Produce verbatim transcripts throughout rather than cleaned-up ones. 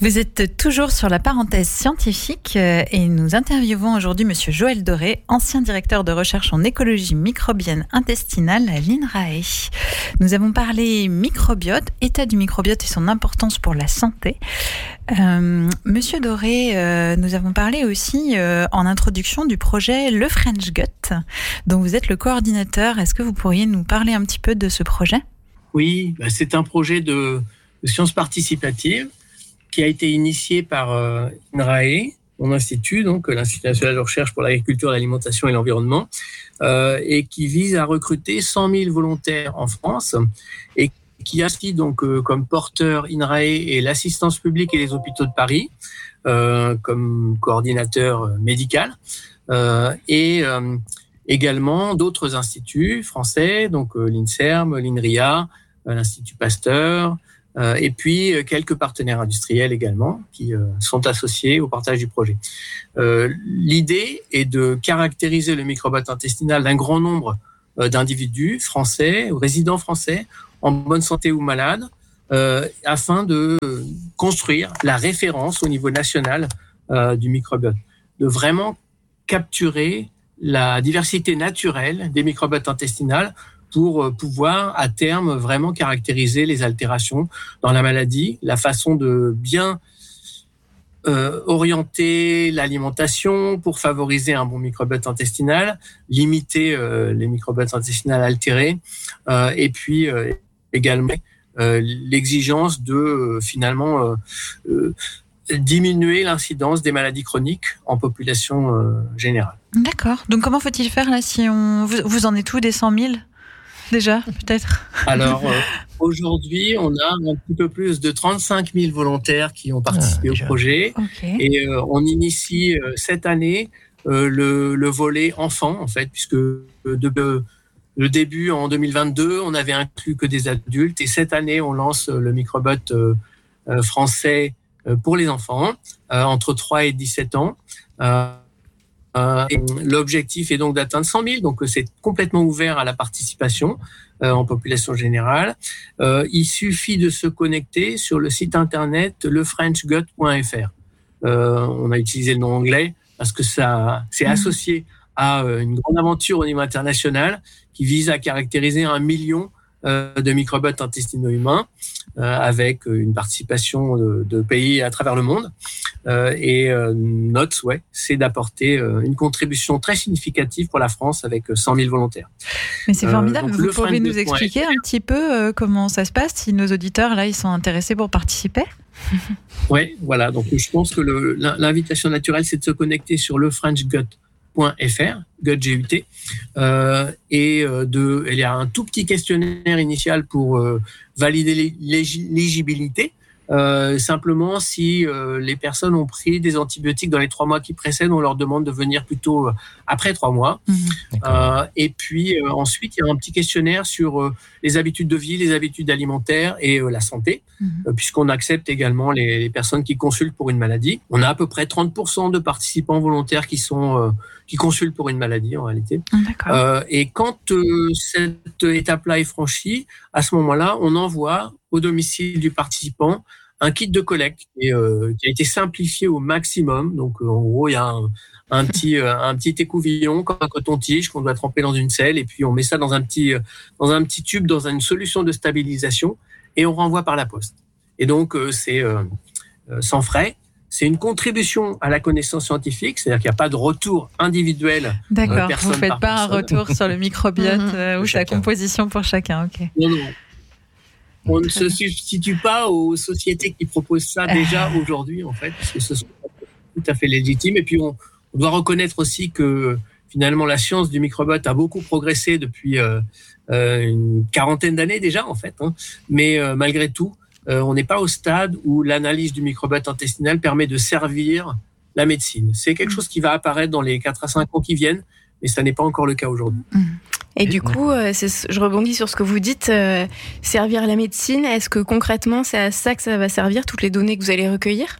Vous êtes toujours sur la parenthèse scientifique et nous interviewons aujourd'hui Monsieur Joël Doré, ancien directeur de recherche en écologie microbienne intestinale à l'INRAE. Nous avons parlé microbiote, état du microbiote et son importance pour la santé. Euh, Monsieur Doré, euh, nous avons parlé aussi euh, en introduction du projet Le French Gut, dont vous êtes le coordinateur. Est-ce que vous pourriez nous parler un petit peu de ce projet ? Oui, bah c'est un projet de, de sciences participatives qui a été initié par euh, INRAE, mon institut, donc l'Institut national de recherche pour l'agriculture, l'alimentation et l'environnement, euh, et qui vise à recruter cent mille volontaires en France et qui a aussi donc euh, comme porteur INRAE et l'assistance publique et les hôpitaux de Paris euh, comme coordinateur médical euh, et euh, également d'autres instituts français, donc euh, l'INSERM, l'INRIA, euh, l'Institut Pasteur, Euh, et puis euh, quelques partenaires industriels également qui euh, sont associés au partage du projet. Euh, l'idée est de caractériser le microbiote intestinal d'un grand nombre euh, d'individus français ou résidents français en bonne santé ou malades euh, afin de construire la référence au niveau national euh, du microbiote, de vraiment capturer la diversité naturelle des microbiotes intestinales pour pouvoir, à terme, vraiment caractériser les altérations dans la maladie, la façon de bien euh, orienter l'alimentation pour favoriser un bon microbiote intestinal, limiter euh, les microbiotes intestinales altérés, euh, et puis euh, également euh, l'exigence de, euh, finalement, euh, euh, diminuer l'incidence des maladies chroniques en population euh, générale. D'accord. Donc, comment faut-il faire là si on... Vous, vous en êtes où des cent mille déjà, peut-être? Alors, euh, aujourd'hui, on a un petit peu plus de trente-cinq mille volontaires qui ont participé ah, au projet. Okay. Et euh, on initie euh, cette année euh, le, le volet enfant, en fait, puisque euh, de, de, le début, en deux mille vingt-deux, on n'avait inclus que des adultes. Et cette année, on lance le microbiote euh, euh, français euh, pour les enfants, euh, entre trois et dix-sept ans. Euh, Euh, et l'objectif est donc d'atteindre cent mille, donc c'est complètement ouvert à la participation euh, en population générale. Euh, il suffit de se connecter sur le site internet le french gut point f r. Euh, on a utilisé le nom anglais parce que ça c'est associé à une grande aventure au niveau international qui vise à caractériser un million euh, de microbiotes intestinaux humains euh, avec une participation de, de pays à travers le monde. Euh, et euh, notre souhait, c'est d'apporter euh, une contribution très significative pour la France avec cent mille volontaires. Mais c'est formidable. Euh, Vous pouvez nous expliquer un petit peu euh, comment ça se passe si nos auditeurs là ils sont intéressés pour participer? Oui, voilà. Donc je pense que le, l'invitation naturelle, c'est de se connecter sur le french gut point f r, gut G U T, euh, et de, il y a un tout petit questionnaire initial pour euh, valider l'éligibilité. Euh, simplement, si euh, les personnes ont pris des antibiotiques dans les trois mois qui précèdent, on leur demande de venir plutôt euh, après trois mois. Mmh. Euh, et puis euh, ensuite, il y a un petit questionnaire sur euh, les habitudes de vie, les habitudes alimentaires et euh, la santé, mmh. euh, puisqu'on accepte également les, les personnes qui consultent pour une maladie. On a à peu près trente pour cent de participants volontaires qui sont euh, qui consultent pour une maladie en réalité. Euh, et quand euh, cette étape-là est franchie, à ce moment-là, on envoie au domicile du participant un kit de collecte qui, est, euh, qui a été simplifié au maximum. Donc, euh, en gros, il y a un, un petit euh, un petit écouvillon comme un coton-tige qu'on doit tremper dans une selle et puis on met ça dans un petit euh, dans un petit tube dans une solution de stabilisation et on renvoie par la poste. Et donc, euh, c'est euh, euh, sans frais. C'est une contribution à la connaissance scientifique, c'est-à-dire qu'il n'y a pas de retour individuel. D'accord, euh, vous ne faites pas un retour sur le microbiote euh, ou sa composition pour chacun. Okay. Non, non. On ne se substitue pas aux sociétés qui proposent ça déjà aujourd'hui, en fait, parce que ce sont tout à fait légitimes. Et puis, on, on doit reconnaître aussi que finalement, la science du microbiote a beaucoup progressé depuis euh, euh, une quarantaine d'années déjà, en fait. Hein. Mais euh, malgré tout, Euh, on n'est pas au stade où l'analyse du microbiote intestinal permet de servir la médecine. C'est quelque chose qui va apparaître dans les quatre à cinq ans qui viennent, mais ça n'est pas encore le cas aujourd'hui. Et du coup, euh, c'est, je rebondis sur ce que vous dites, euh, servir la médecine, est-ce que concrètement c'est à ça que ça va servir, toutes les données que vous allez recueillir?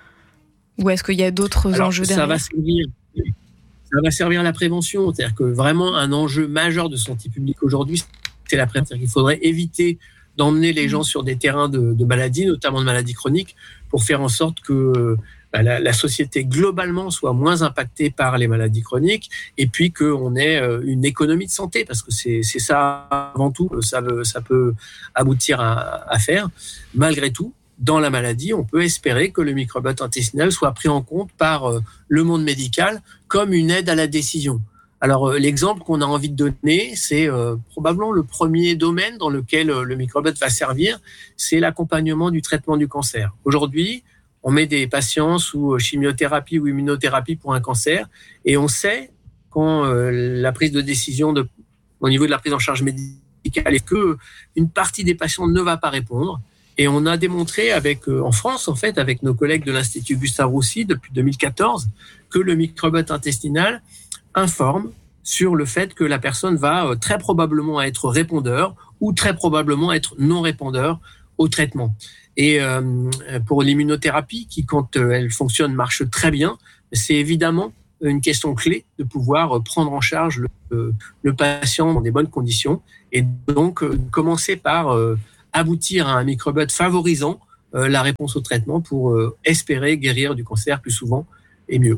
Ou est-ce qu'il y a d'autres Alors, enjeux derrière? Ça va servir, ça va servir à la prévention, c'est-à-dire que vraiment un enjeu majeur de santé publique aujourd'hui, c'est la prévention. Il faudrait éviter d'emmener les gens sur des terrains de, de maladies, notamment de maladies chroniques, pour faire en sorte que bah, la, la société globalement soit moins impactée par les maladies chroniques, et puis qu'on ait une économie de santé, parce que c'est, c'est ça avant tout, ça, veut, ça peut aboutir à, à faire. Malgré tout, dans la maladie, on peut espérer que le microbiote intestinal soit pris en compte par le monde médical comme une aide à la décision. Alors, euh, l'exemple qu'on a envie de donner, c'est euh, probablement le premier domaine dans lequel euh, le microbiote va servir, c'est l'accompagnement du traitement du cancer. Aujourd'hui, on met des patients sous chimiothérapie ou immunothérapie pour un cancer, et on sait quand euh, la prise de décision de, au niveau de la prise en charge médicale est que une partie des patients ne va pas répondre. Et on a démontré avec, euh, en France, en fait, avec nos collègues de l'Institut Gustave Roussy depuis deux mille quatorze, que le microbiote intestinal informe sur le fait que la personne va très probablement être répondeur ou très probablement être non répondeur au traitement. Et euh, pour l'immunothérapie, qui quand elle fonctionne marche très bien, c'est évidemment une question clé de pouvoir prendre en charge le, le patient dans des bonnes conditions, et donc euh, commencer par euh, aboutir à un microbiote favorisant euh, la réponse au traitement pour euh, espérer guérir du cancer plus souvent et mieux.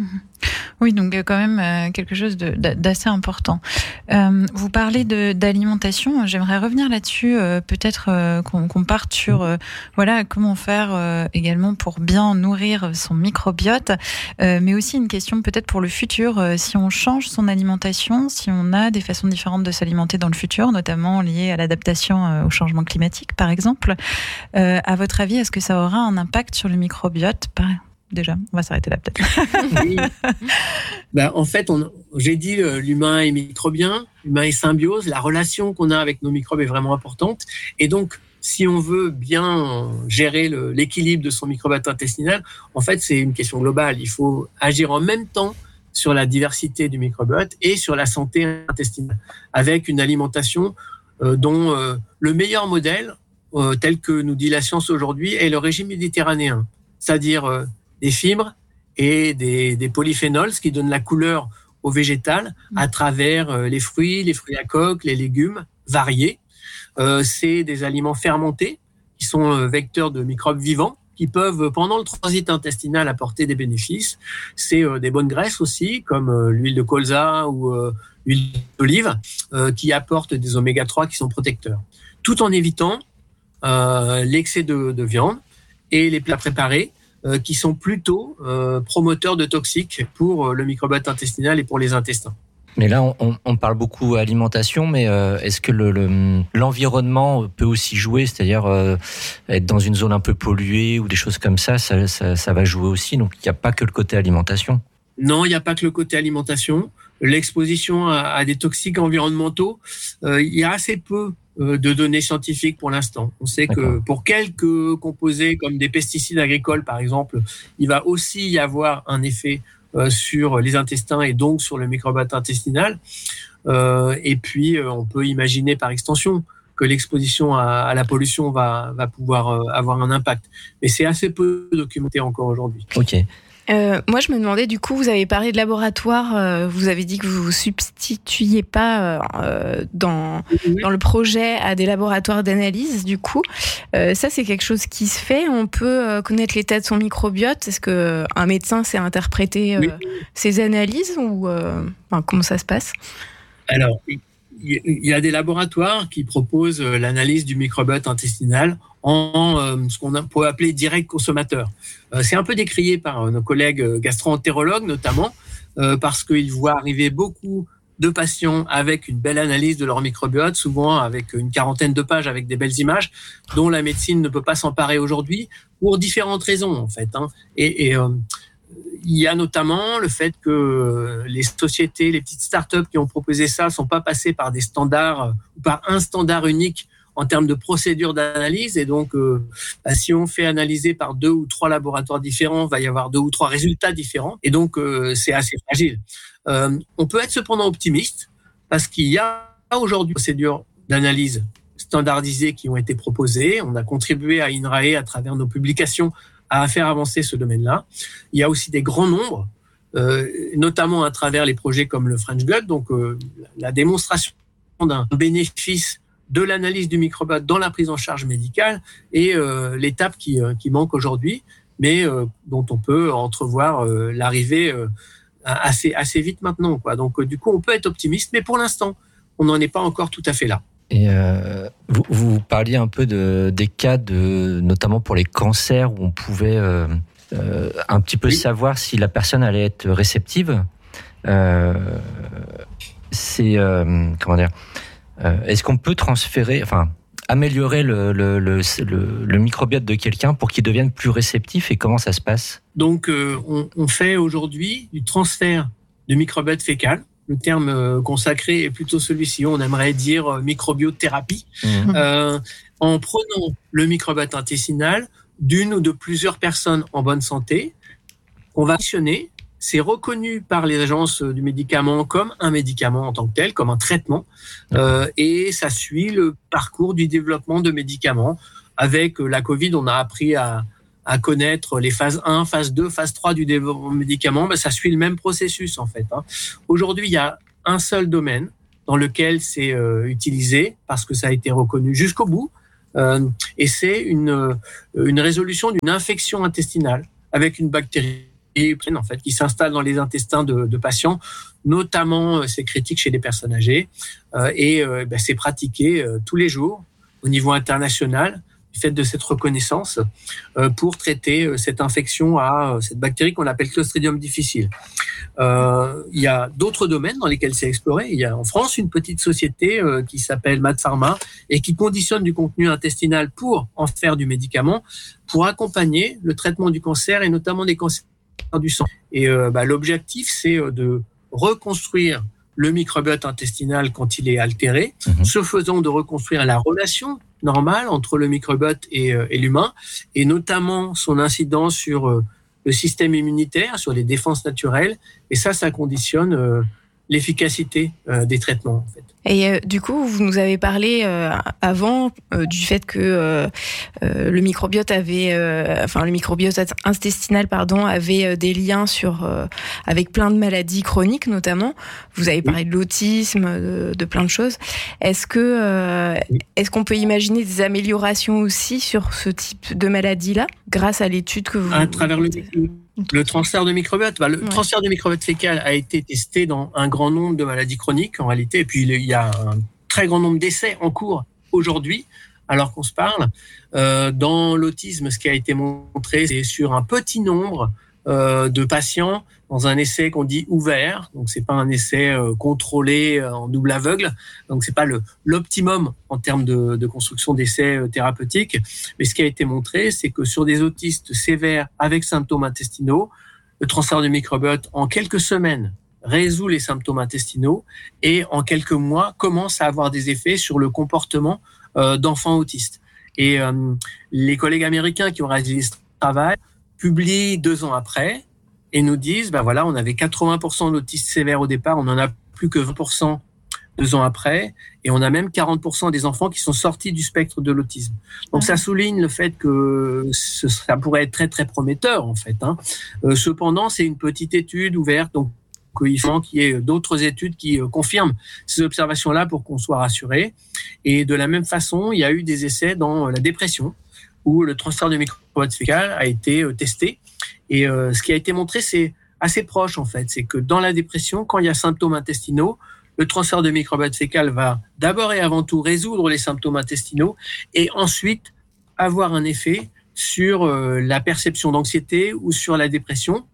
Oui, donc quand même quelque chose de, d'assez important. Euh, vous parlez de, d'alimentation, j'aimerais revenir là-dessus, euh, peut-être euh, qu'on, qu'on parte sur euh, voilà, comment faire euh, également pour bien nourrir son microbiote, euh, mais aussi une question peut-être pour le futur, euh, si on change son alimentation, si on a des façons différentes de s'alimenter dans le futur, notamment liées à l'adaptation euh, au changement climatique par exemple, euh, à votre avis, est-ce que ça aura un impact sur le microbiote par Déjà, on va s'arrêter là peut-être. Oui. Ben, en fait, on, j'ai dit euh, l'humain est microbien, l'humain est symbiose, la relation qu'on a avec nos microbes est vraiment importante. Et donc, si on veut bien gérer le, l'équilibre de son microbiote intestinal, en fait, c'est une question globale. Il faut agir en même temps sur la diversité du microbiote et sur la santé intestinale, avec une alimentation euh, dont euh, le meilleur modèle, euh, tel que nous dit la science aujourd'hui, est le régime méditerranéen, c'est-à-dire euh, des fibres et des, des polyphénols, ce qui donne la couleur au végétal à travers les fruits, les fruits à coque, les légumes variés. Euh, c'est des aliments fermentés qui sont vecteurs de microbes vivants qui peuvent, pendant le transit intestinal, apporter des bénéfices. C'est euh, des bonnes graisses aussi, comme euh, l'huile de colza ou euh, l'huile d'olive, euh, qui apportent des oméga trois qui sont protecteurs. Tout en évitant euh, l'excès de, de viande et les plats préparés, Euh, qui sont plutôt euh, promoteurs de toxiques pour euh, le microbiote intestinal et pour les intestins. Mais là, on, on parle beaucoup alimentation, mais euh, est-ce que le, le, l'environnement peut aussi jouer, c'est-à-dire euh, être dans une zone un peu polluée ou des choses comme ça, ça, ça, ça va jouer aussi, donc il n'y a pas que le côté alimentation? Non, il n'y a pas que le côté alimentation. L'exposition à, à des toxiques environnementaux, euh, il y a assez peu de données scientifiques pour l'instant. On sait D'accord. que pour quelques composés comme des pesticides agricoles par exemple, il va aussi y avoir un effet euh, sur les intestins et donc sur le microbiote intestinal. Euh, et puis euh, on peut imaginer par extension que l'exposition à, à la pollution va, va pouvoir euh, avoir un impact. Mais c'est assez peu documenté encore aujourd'hui. Ok. Euh, moi, je me demandais, du coup, vous avez parlé de laboratoire, euh, vous avez dit que vous vous substituiez pas euh, dans, oui. dans le projet à des laboratoires d'analyse, du coup. Euh, ça, c'est quelque chose qui se fait. On peut euh, connaître l'état de son microbiote. Est-ce qu'un médecin sait interpréter euh, oui. ces analyses ou euh, enfin, comment ça se passe? Alors, il y a des laboratoires qui proposent l'analyse du microbiote intestinal en euh, ce qu'on peut appeler direct consommateur. Euh, c'est un peu décrié par nos collègues gastro-entérologues notamment, euh, parce qu'ils voient arriver beaucoup de patients avec une belle analyse de leur microbiote, souvent avec une quarantaine de pages avec des belles images, dont la médecine ne peut pas s'emparer aujourd'hui pour différentes raisons en fait. Hein. Et, et euh, il y a notamment le fait que les sociétés, les petites startups qui ont proposé ça, ne sont pas passées par des standards ou par un standard unique en termes de procédure d'analyse. Et donc, euh, bah, si on fait analyser par deux ou trois laboratoires différents, il va y avoir deux ou trois résultats différents. Et donc, euh, c'est assez fragile. Euh, on peut être cependant optimiste parce qu'il y a aujourd'hui des procédures d'analyse standardisées qui ont été proposées. On a contribué à INRAE à travers nos publications à faire avancer ce domaine-là. Il y a aussi des grands nombres, euh, notamment à travers les projets comme le French Gut, donc euh, la démonstration d'un bénéfice de l'analyse du microbiote dans la prise en charge médicale est euh, l'étape qui, euh, qui manque aujourd'hui, mais euh, dont on peut entrevoir euh, l'arrivée euh, assez, assez vite maintenant, quoi. Donc, euh, du coup, on peut être optimiste, mais pour l'instant, on n'en est pas encore tout à fait là. Et euh, vous, vous parliez un peu de, des cas, de, notamment pour les cancers, où on pouvait euh, euh, un petit peu oui. savoir si la personne allait être réceptive. Euh, c'est euh, comment dire euh, est-ce qu'on peut transférer, enfin améliorer le, le, le, le, le microbiote de quelqu'un pour qu'il devienne plus réceptif, et comment ça se passe? Donc euh, on, on fait aujourd'hui du transfert de microbiote fécal. Le terme euh, consacré est plutôt celui-ci. On aimerait dire euh, microbiothérapie. Mmh. Euh, en prenant le microbiote intestinal d'une ou de plusieurs personnes en bonne santé, on va actionner. C'est reconnu par les agences du médicament comme un médicament en tant que tel, comme un traitement, euh, et ça suit le parcours du développement de médicaments. Avec la Covid, on a appris à, à connaître les phases un, phase deux, phase trois du développement de médicaments. Ben, ça suit le même processus en fait. Hein. Aujourd'hui, il y a un seul domaine dans lequel c'est euh, utilisé parce que ça a été reconnu jusqu'au bout, euh, et c'est une, une résolution d'une infection intestinale avec une bactérie en fait, qui s'installe dans les intestins de, de patients, notamment euh, c'est critique chez les personnes âgées, euh, et euh, ben, c'est pratiqué euh, tous les jours au niveau international du fait de cette reconnaissance euh, pour traiter euh, cette infection à euh, cette bactérie qu'on appelle Clostridium difficile. Euh, il y a d'autres domaines dans lesquels c'est exploré. Il y a en France une petite société euh, qui s'appelle Mad Pharma et qui conditionne du contenu intestinal pour en faire du médicament, pour accompagner le traitement du cancer et notamment des cancers du sang. Et euh, bah, l'objectif, c'est euh, de reconstruire le microbiote intestinal quand il est altéré, mmh. ce faisant de reconstruire la relation normale entre le microbiote et, euh, et l'humain, et notamment son incidence sur euh, le système immunitaire, sur les défenses naturelles. Et ça, ça conditionne euh, l'efficacité euh, des traitements, en fait. Et euh, du coup, vous nous avez parlé euh, avant euh, du fait que euh, euh, le microbiote avait, euh, enfin le microbiote intestinal, pardon, avait euh, des liens sur euh, avec plein de maladies chroniques, notamment. Vous avez parlé oui. de l'autisme, de, de plein de choses. Est-ce que euh, oui. est-ce qu'on peut imaginer des améliorations aussi sur ce type de maladie-là, grâce à l'étude que vous à travers le Le transfert de microbiote, bah, le ouais. transfert de microbiote fécal a été testé dans un grand nombre de maladies chroniques en réalité, et puis il y a un très grand nombre d'essais en cours aujourd'hui, alors qu'on se parle. Euh, dans l'autisme, ce qui a été montré, c'est sur un petit nombre euh, de patients dans un essai qu'on dit ouvert, donc c'est pas un essai euh, contrôlé euh, en double aveugle, donc c'est pas le l'optimum en termes de, de construction d'essais euh, thérapeutiques, mais ce qui a été montré, c'est que sur des autistes sévères avec symptômes intestinaux, le transfert de microbiote en quelques semaines résout les symptômes intestinaux et en quelques mois commence à avoir des effets sur le comportement euh, d'enfants autistes. Et euh, les collègues américains qui ont réalisé ce travail publient deux ans après et nous disent, ben voilà, on avait quatre-vingts pour cent d'autistes sévères au départ, on en a plus que vingt pour cent deux ans après, et on a même quarante pour cent des enfants qui sont sortis du spectre de l'autisme. Donc ça souligne le fait que ce, ça pourrait être très très prometteur en fait. Hein. Euh, cependant, c'est une petite étude ouverte, donc il faut qu'il y ait d'autres études qui confirment ces observations-là pour qu'on soit rassuré. Et de la même façon, il y a eu des essais dans la dépression où le transfert de microbiote fécal a été testé. Et euh, ce qui a été montré, c'est assez proche en fait. C'est que dans la dépression, quand il y a symptômes intestinaux, le transfert de microbiote fécal va d'abord et avant tout résoudre les symptômes intestinaux et ensuite avoir un effet sur euh, la perception d'anxiété ou sur la dépression,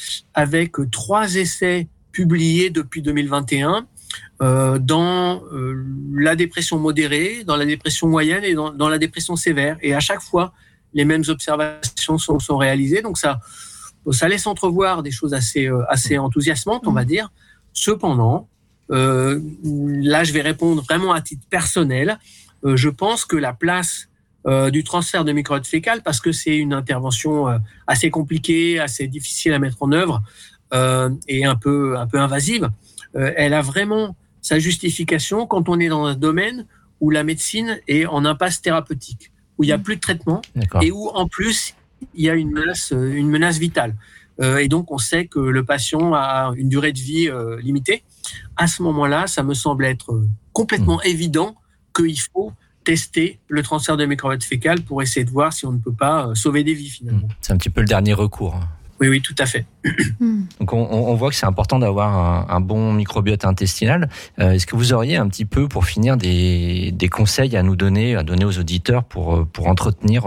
avec trois essais publiés depuis deux mille vingt et un euh, dans euh, la dépression modérée, dans la dépression moyenne et dans, dans la dépression sévère. Et à chaque fois, les mêmes observations sont, sont réalisées. Donc ça, ça laisse entrevoir des choses assez, euh, assez enthousiasmantes, on va dire. Cependant, euh, là, je vais répondre vraiment à titre personnel. Euh, je pense que la place euh, du transfert de microbiote fécal, parce que c'est une intervention euh, assez compliquée, assez difficile à mettre en œuvre euh, et un peu, un peu invasive, euh, elle a vraiment sa justification quand on est dans un domaine où la médecine est en impasse thérapeutique, où il n'y a plus de traitement D'accord. et où en plus il y a une menace, une menace vitale. Euh, et donc on sait que le patient a une durée de vie euh, limitée. À ce moment-là, ça me semble être complètement mmh. évident qu'il faut tester le transfert de microbiote fécal pour essayer de voir si on ne peut pas sauver des vies finalement. C'est un petit peu le dernier recours. Oui, oui, tout à fait. Donc on, on voit que c'est important d'avoir un, un bon microbiote intestinal. Euh, est-ce que vous auriez un petit peu, pour finir, des, des conseils à nous donner, à donner aux auditeurs pour, pour entretenir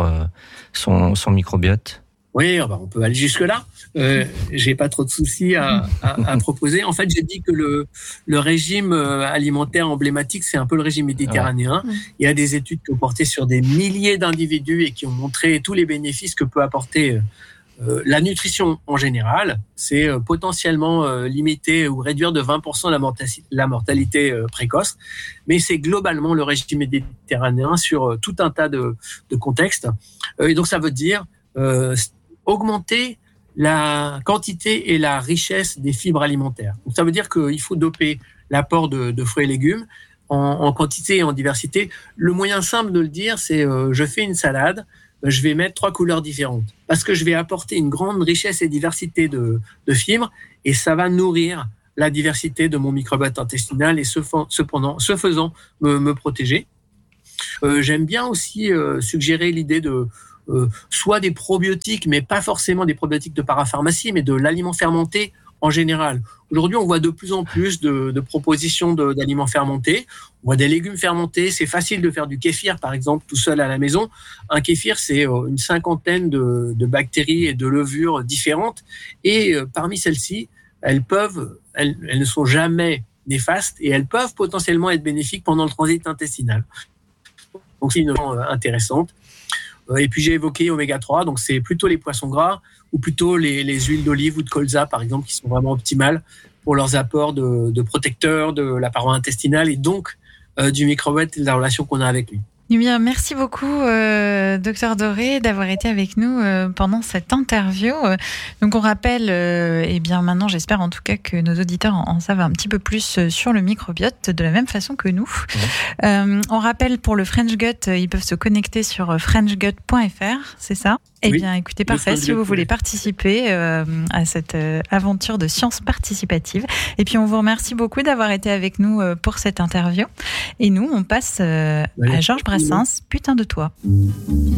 son, son microbiote ? Oui, on peut aller jusque-là. Euh, j'ai pas trop de soucis à, à, à proposer. En fait, j'ai dit que le, le régime alimentaire emblématique, c'est un peu le régime méditerranéen. Ouais. Il y a des études qui ont porté sur des milliers d'individus et qui ont montré tous les bénéfices que peut apporter Euh, la nutrition en général. C'est euh, potentiellement euh, limiter ou réduire de vingt pour cent la, morta- la mortalité euh, précoce, mais c'est globalement le régime méditerranéen sur euh, tout un tas de, de contextes. Euh, et donc ça veut dire euh, augmenter la quantité et la richesse des fibres alimentaires. Donc ça veut dire qu'il faut doper l'apport de, de fruits et légumes en, en quantité et en diversité. Le moyen simple de le dire, c'est euh, je fais une salade, je vais mettre trois couleurs différentes parce que je vais apporter une grande richesse et diversité de, de fibres et ça va nourrir la diversité de mon microbiote intestinal et ce, cependant, ce faisant me, me protéger. Euh, j'aime bien aussi euh, suggérer l'idée de euh, soit des probiotiques, mais pas forcément des probiotiques de parapharmacie, mais de l'aliment fermenté en général. Aujourd'hui, on voit de plus en plus de, de propositions de, d'aliments fermentés. On voit des légumes fermentés. C'est facile de faire du kéfir, par exemple, tout seul à la maison. Un kéfir, c'est une cinquantaine de, de bactéries et de levures différentes. Et euh, parmi celles-ci, elles peuvent, elles, elles ne sont jamais néfastes et elles peuvent potentiellement être bénéfiques pendant le transit intestinal. Donc, c'est une euh, intéressante. Et puis, j'ai évoqué oméga trois, donc c'est plutôt les poissons gras ou plutôt les, les huiles d'olive ou de colza, par exemple, qui sont vraiment optimales pour leurs apports de, de protecteurs de la paroi intestinale et donc euh, du microbiote et de la relation qu'on a avec lui. Eh bien, merci beaucoup, euh, docteur Doré, d'avoir été avec nous euh, pendant cette interview. Donc, on rappelle, euh, eh bien, maintenant, j'espère en tout cas que nos auditeurs en, en savent un petit peu plus sur le microbiote, de la même façon que nous. Mmh. Euh, on rappelle, pour le French Gut, ils peuvent se connecter sur french gut point f r, c'est ça ? Eh oui, bien, écoutez, parfait, si vous voulez participer euh, à cette euh, aventure de science participative. Et puis, on vous remercie beaucoup d'avoir été avec nous euh, pour cette interview. Et nous, on passe euh, oui. à Georges Brassens, Putain de toi.